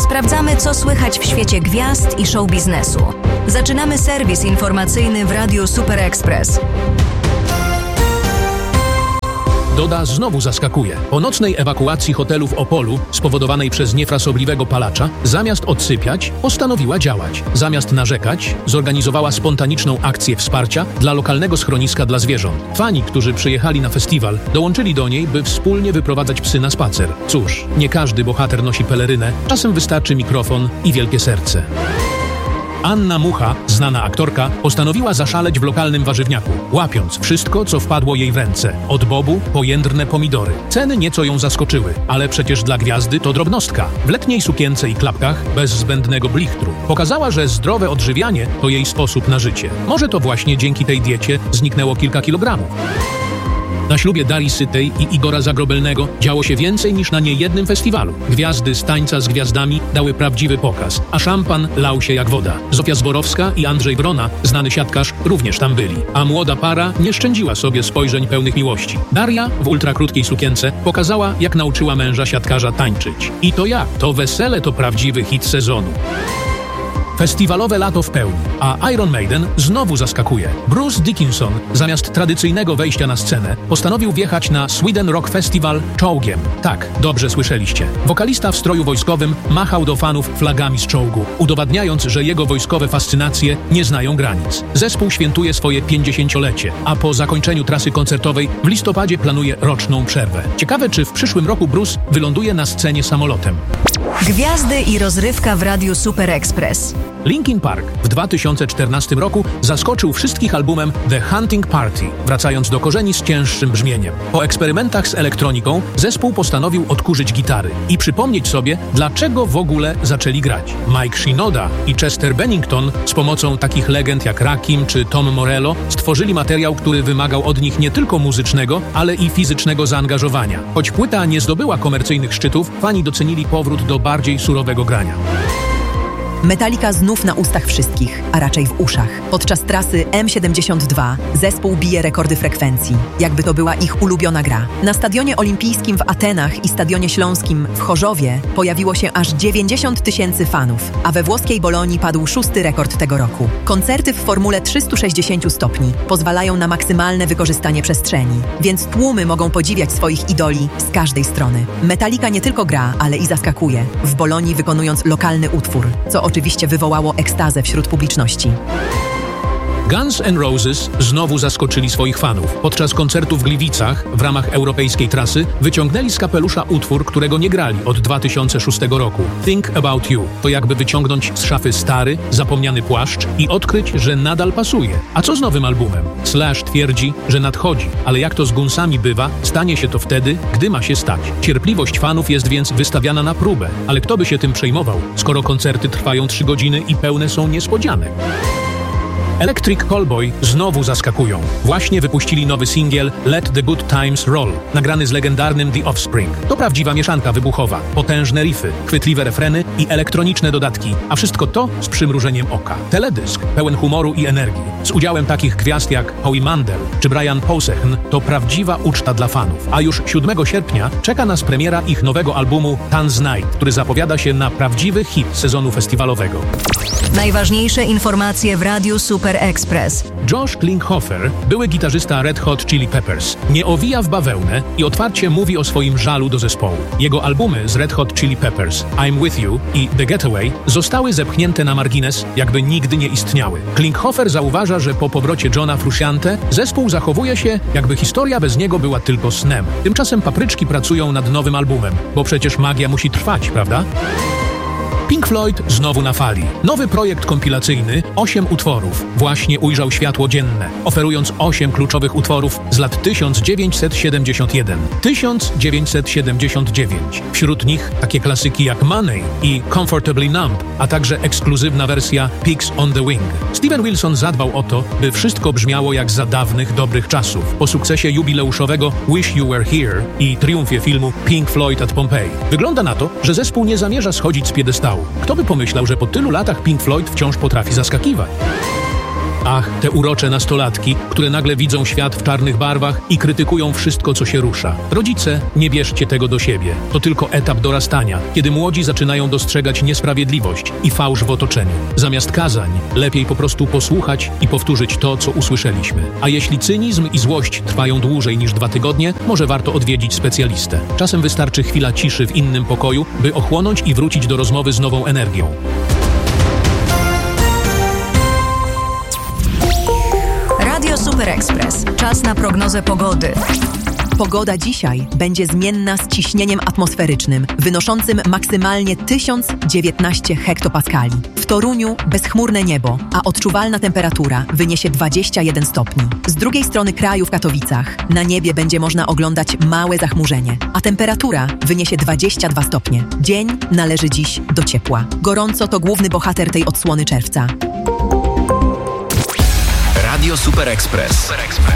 Sprawdzamy, co słychać w świecie gwiazd i show biznesu. Zaczynamy serwis informacyjny w Radiu Super Express. Doda znowu zaskakuje. Po nocnej ewakuacji hotelu w Opolu, spowodowanej przez niefrasobliwego palacza, zamiast odsypiać, postanowiła działać. Zamiast narzekać, zorganizowała spontaniczną akcję wsparcia dla lokalnego schroniska dla zwierząt. Fani, którzy przyjechali na festiwal, dołączyli do niej, by wspólnie wyprowadzać psy na spacer. Cóż, nie każdy bohater nosi pelerynę, czasem wystarczy mikrofon i wielkie serce. Anna Mucha, znana aktorka, postanowiła zaszaleć w lokalnym warzywniaku, łapiąc wszystko, co wpadło jej w ręce. Od bobu po jędrne pomidory. Ceny nieco ją zaskoczyły, ale przecież dla gwiazdy to drobnostka. W letniej sukience i klapkach, bez zbędnego blichtru. Pokazała, że zdrowe odżywianie to jej sposób na życie. Może to właśnie dzięki tej diecie zniknęło kilka kilogramów. Na ślubie Darii Sytej i Igora Zagrobelnego działo się więcej niż na niejednym festiwalu. Gwiazdy z Tańca z Gwiazdami dały prawdziwy pokaz, a szampan lał się jak woda. Zofia Zborowska i Andrzej Wrona, znany siatkarz, również tam byli. A młoda para nie szczędziła sobie spojrzeń pełnych miłości. Daria w ultrakrótkiej sukience pokazała, jak nauczyła męża siatkarza tańczyć. I to jak? To wesele to prawdziwy hit sezonu. Festiwalowe lato w pełni, a Iron Maiden znowu zaskakuje. Bruce Dickinson, zamiast tradycyjnego wejścia na scenę, postanowił wjechać na Sweden Rock Festival czołgiem. Tak, dobrze słyszeliście. Wokalista w stroju wojskowym machał do fanów flagami z czołgu, udowadniając, że jego wojskowe fascynacje nie znają granic. Zespół świętuje swoje 50-lecie, a po zakończeniu trasy koncertowej w listopadzie planuje roczną przerwę. Ciekawe, czy w przyszłym roku Bruce wyląduje na scenie samolotem. Gwiazdy i rozrywka w Radiu Super Express. Linkin Park w 2014 roku zaskoczył wszystkich albumem The Hunting Party, wracając do korzeni z cięższym brzmieniem. Po eksperymentach z elektroniką zespół postanowił odkurzyć gitary i przypomnieć sobie, dlaczego w ogóle zaczęli grać. Mike Shinoda i Chester Bennington z pomocą takich legend jak Rakim czy Tom Morello stworzyli materiał, który wymagał od nich nie tylko muzycznego, ale i fizycznego zaangażowania. Choć płyta nie zdobyła komercyjnych szczytów, fani docenili powrót do bardziej surowego grania. Metallica znów na ustach wszystkich, a raczej w uszach. Podczas trasy M72 zespół bije rekordy frekwencji, jakby to była ich ulubiona gra. Na Stadionie Olimpijskim w Atenach i Stadionie Śląskim w Chorzowie pojawiło się aż 90 000 fanów, a we włoskiej Bolonii padł 6. rekord tego roku. Koncerty w formule 360 stopni pozwalają na maksymalne wykorzystanie przestrzeni, więc tłumy mogą podziwiać swoich idoli z każdej strony. Metallica nie tylko gra, ale i zaskakuje, w Bolonii wykonując lokalny utwór, co oczywiście wywołało ekstazę wśród publiczności. Guns N' Roses znowu zaskoczyli swoich fanów. Podczas koncertu w Gliwicach w ramach europejskiej trasy wyciągnęli z kapelusza utwór, którego nie grali od 2006 roku. Think About You. To jakby wyciągnąć z szafy stary, zapomniany płaszcz i odkryć, że nadal pasuje. A co z nowym albumem? Slash twierdzi, że nadchodzi, ale jak to z Gunsami bywa, stanie się to wtedy, gdy ma się stać. Cierpliwość fanów jest więc wystawiana na próbę, ale kto by się tym przejmował, skoro koncerty trwają 3 godziny i pełne są niespodzianek? Electric Callboy znowu zaskakują. Właśnie wypuścili nowy singiel Let the Good Times Roll, nagrany z legendarnym The Offspring. To prawdziwa mieszanka wybuchowa, potężne riffy, chwytliwe refreny i elektroniczne dodatki, a wszystko to z przymrużeniem oka. Teledysk pełen humoru i energii, z udziałem takich gwiazd jak Howie Mandel czy Brian Posehn, to prawdziwa uczta dla fanów. A już 7 sierpnia czeka nas premiera ich nowego albumu Tanz Night, który zapowiada się na prawdziwy hit sezonu festiwalowego. Najważniejsze informacje w Radiu Super Express. Josh Klinghoffer, były gitarzysta Red Hot Chili Peppers, nie owija w bawełnę i otwarcie mówi o swoim żalu do zespołu. Jego albumy z Red Hot Chili Peppers, I'm With You i The Getaway zostały zepchnięte na margines, jakby nigdy nie istniały. Klinghoffer zauważa, że po powrocie Johna Frusciante zespół zachowuje się, jakby historia bez niego była tylko snem. Tymczasem Papryczki pracują nad nowym albumem, bo przecież magia musi trwać, prawda? Pink Floyd znowu na fali. Nowy projekt kompilacyjny, 8 utworów, właśnie ujrzał światło dzienne, oferując 8 kluczowych utworów z lat 1971-1979. Wśród nich takie klasyki jak Money i Comfortably Numb, a także ekskluzywna wersja Pigs on the Wing. Steven Wilson zadbał o to, by wszystko brzmiało jak za dawnych, dobrych czasów, po sukcesie jubileuszowego Wish You Were Here i triumfie filmu Pink Floyd at Pompeii. Wygląda na to, że zespół nie zamierza schodzić z piedestału. Kto by pomyślał, że po tylu latach Pink Floyd wciąż potrafi zaskakiwać? Ach, te urocze nastolatki, które nagle widzą świat w czarnych barwach i krytykują wszystko, co się rusza. Rodzice, nie bierzcie tego do siebie. To tylko etap dorastania, kiedy młodzi zaczynają dostrzegać niesprawiedliwość i fałsz w otoczeniu. Zamiast kazań, lepiej po prostu posłuchać i powtórzyć to, co usłyszeliśmy. A jeśli cynizm i złość trwają dłużej niż 2 tygodnie, może warto odwiedzić specjalistę. Czasem wystarczy chwila ciszy w innym pokoju, by ochłonąć i wrócić do rozmowy z nową energią. Radio Super Express. Czas na prognozę pogody. Pogoda dzisiaj będzie zmienna z ciśnieniem atmosferycznym, wynoszącym maksymalnie 1019 hektopaskali. W Toruniu bezchmurne niebo, a odczuwalna temperatura wyniesie 21 stopni. Z drugiej strony kraju w Katowicach na niebie będzie można oglądać małe zachmurzenie, a temperatura wyniesie 22 stopnie. Dzień należy dziś do ciepła. Gorąco to główny bohater tej odsłony czerwca. Radio Super Express.